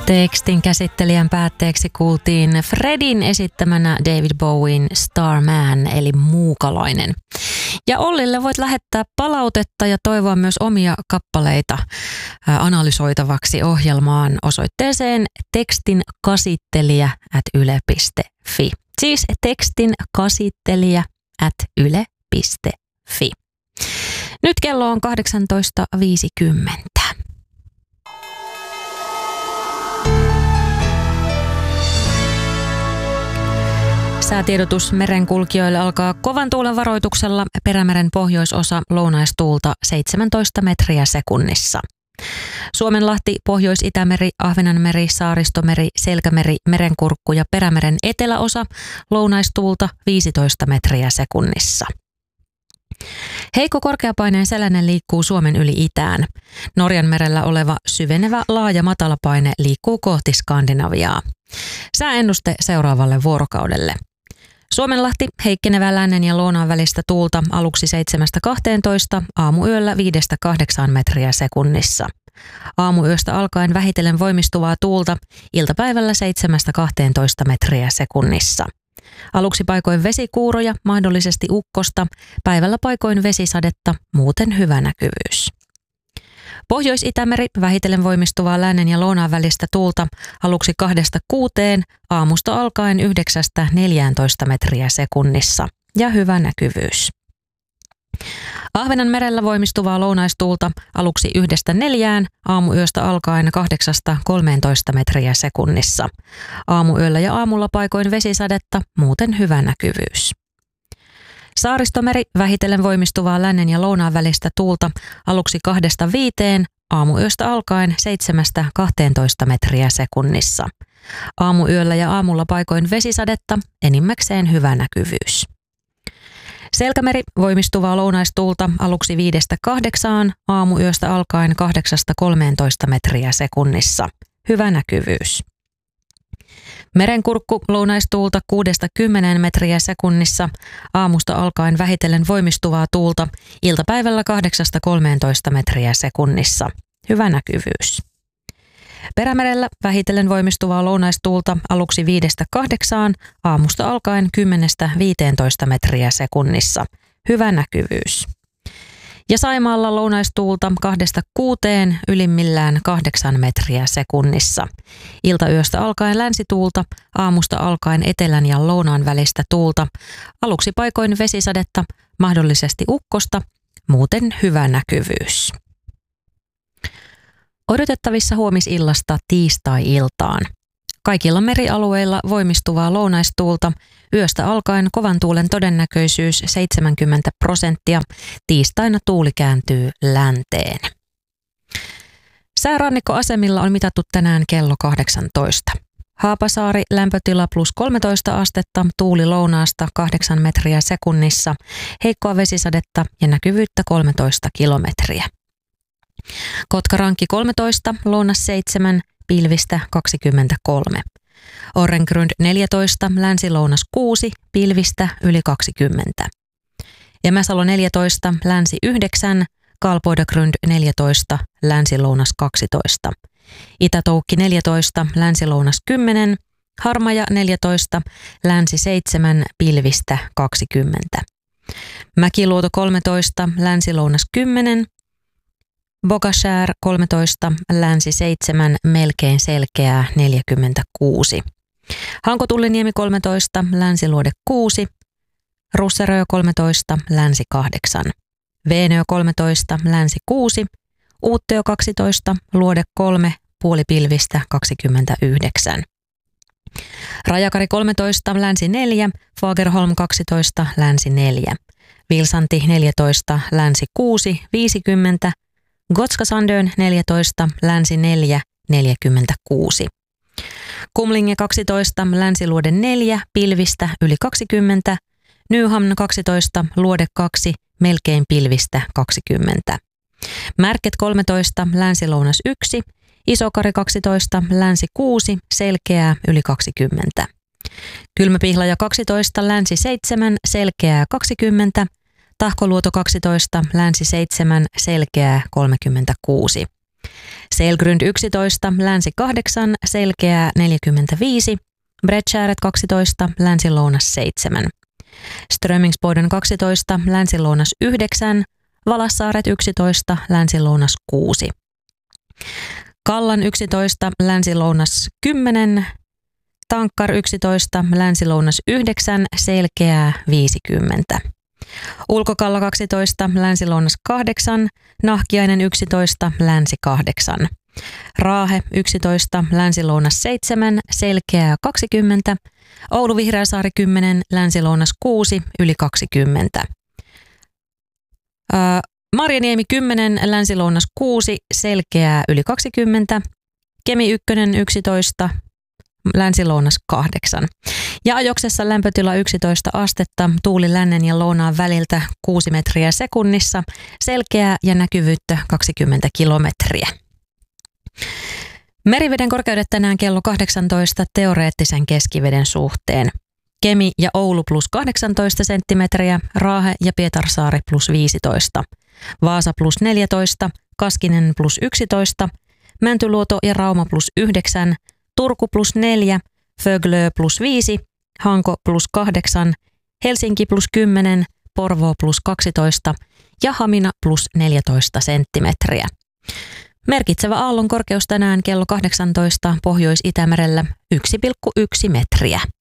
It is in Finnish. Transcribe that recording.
Tekstin käsittelijän päätteeksi kuultiin Fredin esittämänä David Bowien Starman eli Muukalainen. Ja Ollille voit lähettää palautetta ja toivoa myös omia kappaleita analysoitavaksi ohjelmaan osoitteeseen tekstinkasittelija@yle.fi. Siis tekstinkasittelija@yle.fi. Nyt kello on 18.50. Säätiedotus merenkulkijoille alkaa kovan tuulen varoituksella. Perämeren pohjoisosa lounaistuulta 17 metriä sekunnissa. Suomenlahti, Pohjois-Itämeri, Ahvenanmeri, Saaristomeri, Selkämeri, Merenkurkku ja Perämeren eteläosa lounaistuulta 15 metriä sekunnissa. Heikko korkeapaineen selänen liikkuu Suomen yli itään. Norjan merellä oleva syvenevä laaja matalapaine liikkuu kohti Skandinaviaa. Sääennuste seuraavalle vuorokaudelle. Suomenlahti, heikkenevää lännen ja lounaan välistä tuulta aluksi 7-12, aamuyöllä 5-8 metriä sekunnissa. Aamuyöstä alkaen vähitellen voimistuvaa tuulta, iltapäivällä 7-12 metriä sekunnissa. Aluksi paikoin vesikuuroja, mahdollisesti ukkosta, päivällä paikoin vesisadetta, muuten hyvä näkyvyys. Pohjois-Itämeri, vähitellen voimistuvaa lännen ja lounaan välistä tuulta, aluksi 2-6, aamusta alkaen 9-14 metriä sekunnissa ja hyvä näkyvyys. Ahvenanmerellä voimistuvaa lounaistuulta aluksi 1-4, aamuyöstä alkaen 8-13 metriä sekunnissa. Aamuyöllä ja aamulla paikoin vesisadetta, muuten hyvä näkyvyys. Saaristomeri, vähitellen voimistuvaa lännen ja lounaan välistä tuulta aluksi 2-5, aamuyöstä alkaen 7-12 metriä sekunnissa. Aamuyöllä ja aamulla paikoin vesisadetta, enimmäkseen hyvä näkyvyys. Selkämeri, voimistuvaa lounaistuulta aluksi 5-8, aamuyöstä alkaen 8-13 metriä sekunnissa. Hyvä näkyvyys. Merenkurkku, lounaistuulta 6-10 metriä sekunnissa, aamusta alkaen vähitellen voimistuvaa tuulta, iltapäivällä 8-13 metriä sekunnissa. Hyvä näkyvyys. Perämerellä vähitellen voimistuvaa lounaistuulta aluksi 5-8, aamusta alkaen 10-15 metriä sekunnissa. Hyvä näkyvyys. Ja Saimaalla lounaistuulta 2-6, ylimmillään 8 metriä sekunnissa. Iltayöstä alkaen länsituulta, aamusta alkaen etelän ja lounaan välistä tuulta, aluksi paikoin vesisadetta, mahdollisesti ukkosta, muuten hyvä näkyvyys. Odotettavissa huomisillasta tiistai-iltaan. Kaikilla merialueilla voimistuvaa lounaistuulta, yöstä alkaen kovan tuulen todennäköisyys 70%, tiistaina tuuli kääntyy länteen. Säärannikkoasemilla on mitattu tänään kello 18. Haapasaari, lämpötila +13 astetta, tuuli lounaasta 8 metriä sekunnissa, heikkoa vesisadetta ja näkyvyyttä 13 kilometriä. Kotkarankki 13, lounas 7, pilvistä 23. Orrengrund 14, länsi-lounas 6, pilvistä yli 20. Emäsalo 14, länsi 9, Kalpoidagrund 14, länsi-lounas 12. Itätoukki 14, länsi-lounas 10, Harmaja 14, länsi 7, pilvistä 20. Mäkiluoto 13, länsi-lounas 10, Bogashär 13, länsi 7, melkein selkeää 46. Hankotulliniemi 13, länsiluode 6, Russerö 13, länsi 8. Veenö 13, länsi 6, Uuttö 12, luode 3, puolipilvistä 29. Rajakari 13, länsi 4, Fagerholm 12, länsi 4. Vilsanti 14, länsi 6, 50. Gotska-Sandön 14, länsi 4, 46. Kumlinge 12, länsiluode 4, pilvistä yli 20. Nyhamn 12, luode 2, melkein pilvistä 20. Märket 13, länsi-lounas 1, Isokari 12, länsi 6, selkeää yli 20. Kylmäpihlaja 12, länsi 7, selkeää 20. Tahkoluoto 12, länsi 7, selkeää 36. Selgrund 11, länsi 8, selkeää 45, Bredtjäret 12, länsi-lounas 7. Strömingsboden 12, länsi-lounas 9, Valassaaret 11, länsi-lounas 6. Kallan 11, länsi-lounas 10, Tankkar 11, länsi-lounas 9, selkeää 50. Ulkokalla 12, länsi-lounas 8, Nahkiainen 11, länsi 8. Raahe 11, länsi-lounas 7, selkeää 20. Oulu-Vihreäsaari 10, länsi-lounas 6, yli 20. Marjaniemi 10, länsi-lounas 6, selkeää yli 20. Kemi 1, 11, länsi-lounas 8. Ja ajoksessa lämpötila 11 astetta, tuuli lännen ja lounaan väliltä 6 metriä sekunnissa, selkeää ja näkyvyyttä 20 kilometriä. Meriveden korkeudet tänään kello 18 teoreettisen keskiveden suhteen. Kemi ja Oulu plus 18 senttimetriä, Raahe ja Pietarsaari plus 15, Vaasa plus 14, Kaskinen plus 11, Mäntyluoto ja Rauma plus 9, Turku plus 4, Föglö plus 5, Hanko plus 8, Helsinki plus 10, Porvoo plus 12 ja Hamina plus 14 senttimetriä. Merkitsevä aallon korkeus tänään kello 18 Pohjois-Itämerellä 1,1 metriä.